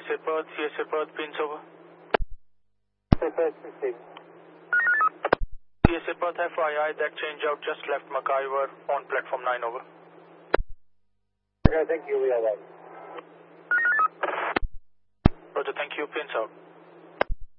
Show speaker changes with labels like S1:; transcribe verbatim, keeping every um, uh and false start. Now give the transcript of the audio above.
S1: C S Perth, C S Perth, pins over.
S2: C S Perth, sixteen.
S1: C S Perth F I I, that change out just left McIver on platform nine over.
S2: Okay, thank you, we are right.
S1: Roger, thank you, pins out.